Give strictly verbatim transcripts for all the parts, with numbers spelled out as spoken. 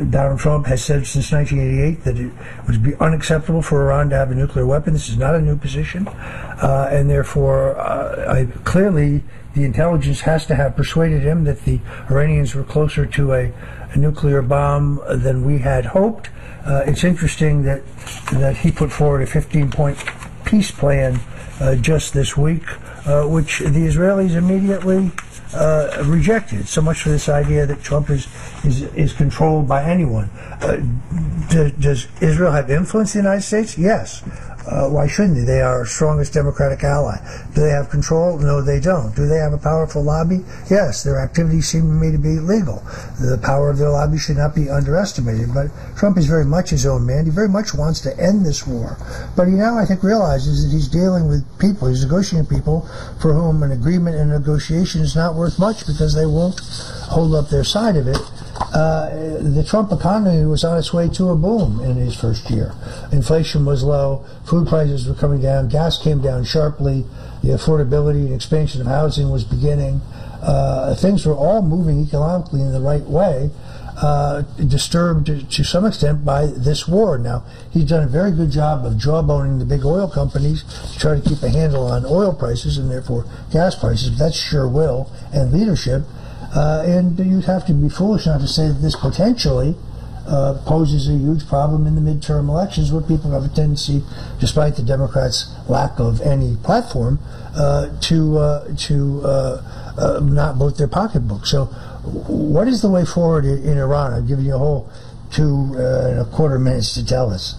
Donald Trump has said since nineteen eighty-eight that it would be unacceptable for Iran to have a nuclear weapon. This is not a new position, uh, and therefore, uh, I, clearly, the intelligence has to have persuaded him that the Iranians were closer to a, a nuclear bomb than we had hoped. Uh, it's interesting that that he put forward a fifteen-point peace plan uh, just this week, uh, which the Israelis immediately uh, rejected. So much for this idea that Trump is is, is controlled by anyone. Uh, do, does Israel have influence in the United States? Yes. Uh, why shouldn't they? They are our strongest democratic ally. Do they have control? No, they don't. Do they have a powerful lobby? Yes. Their activities seem to me to be legal. The power of their lobby should not be underestimated. But Trump is very much his own man. He very much wants to end this war. But he now, I think, realizes that he's dealing with people. He's negotiating people for whom an agreement and negotiation is not worth much because they won't hold up their side of it. Uh, the Trump economy was on its way to a boom in his first year. Inflation was low, food prices were coming down, gas came down sharply, the affordability and expansion of housing was beginning. Uh, things were all moving economically in the right way, uh, disturbed to, to some extent by this war. Now, he's done a very good job of jawboning the big oil companies to try to keep a handle on oil prices and therefore gas prices. But that's sheer will and leadership. Uh, and you'd have to be foolish not to say that this potentially uh, poses a huge problem in the midterm elections where people have a tendency, despite the Democrats' lack of any platform, uh, to uh, to uh, uh, not vote their pocketbook. So what is the way forward in, in Iran? I've given you a whole two uh, and a quarter minutes to tell us.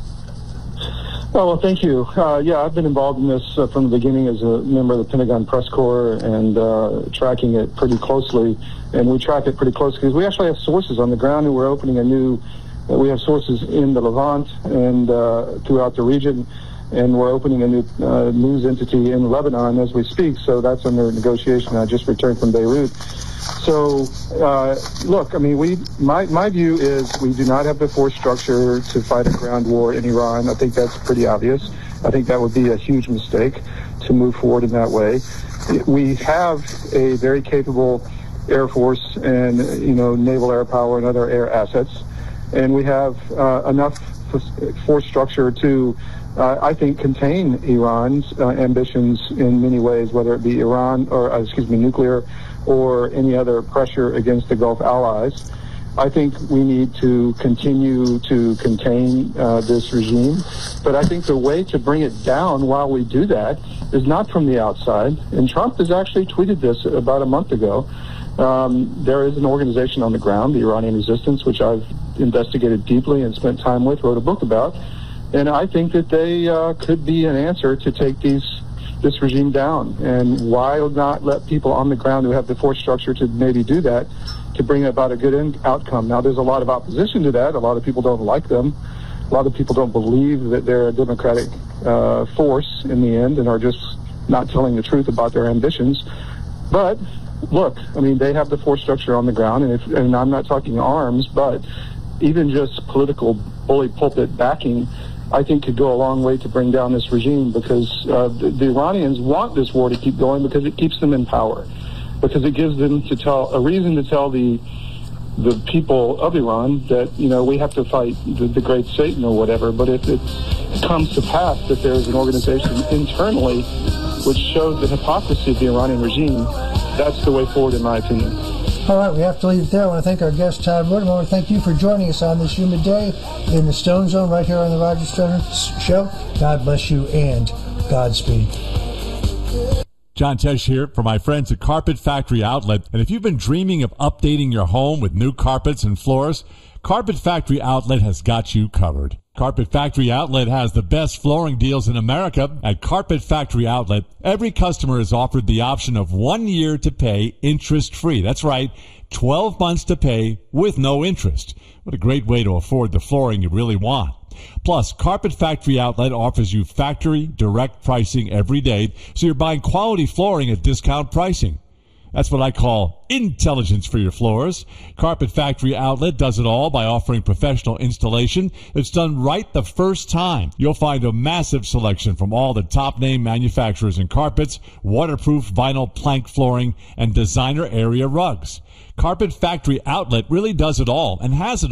Oh, well, thank you. Uh, yeah, I've been involved in this uh, from the beginning as a member of the Pentagon Press Corps and uh, tracking it pretty closely. And we track it pretty closely because we actually have sources on the ground, and we're opening a new, uh, we have sources in the Levant and uh, throughout the region, and we're opening a new uh, news entity in Lebanon as we speak. So that's under negotiation. I just returned from Beirut. So, uh, look, I mean, we, my, my view is we do not have the force structure to fight a ground war in Iran. I think that's pretty obvious. I think that would be a huge mistake to move forward in that way. We have a very capable Air Force and, you know, naval air power and other air assets. And we have uh, enough force structure to, uh, I think, contain Iran's uh, ambitions in many ways, whether it be Iran or, uh, excuse me, nuclear or any other pressure against the Gulf allies. I think we need to continue to contain uh, this regime. But I think the way to bring it down while we do that is not from the outside. And Trump has actually tweeted this about a month ago. Um, there is an organization on the ground, the Iranian Resistance, which I've investigated deeply and spent time with, wrote a book about. And I think that they uh, could be an answer to take these this regime down. And why not let people on the ground who have the force structure to maybe do that, to bring about a good end outcome? Now, there's a lot of opposition to that. A lot of people don't like them. A lot of people don't believe that they're a democratic uh, force in the end and are just not telling the truth about their ambitions. But look, I mean, they have the force structure on the ground, and, if, and I'm not talking arms, but even just political bully pulpit backing, I think could go a long way to bring down this regime, because uh, the, the Iranians want this war to keep going because it keeps them in power, because it gives them to tell a reason to tell the the people of Iran that, you know, we have to fight the, the great Satan or whatever. But if it comes to pass that there is an organization internally which shows the hypocrisy of the Iranian regime, that's the way forward, in my opinion. All right, we have to leave it there. I want to thank our guest, Todd Wood. I want to thank you for joining us on this humid day in the Stone Zone right here on the Roger Stone Show. God bless you and Godspeed. John Tesh here for my friends at Carpet Factory Outlet. And if you've been dreaming of updating your home with new carpets and floors, Carpet Factory Outlet has got you covered. Carpet Factory Outlet has the best flooring deals in America. At Carpet Factory Outlet, every customer is offered the option of one year to pay interest-free. That's right, twelve months to pay with no interest. What a great way to afford the flooring you really want. Plus, Carpet Factory Outlet offers you factory direct pricing every day, so you're buying quality flooring at discount pricing. That's what I call intelligence for your floors. Carpet Factory Outlet does it all by offering professional installation that's done right the first time. You'll find a massive selection from all the top-name manufacturers in carpets, waterproof vinyl plank flooring, and designer area rugs. Carpet Factory Outlet really does it all and has it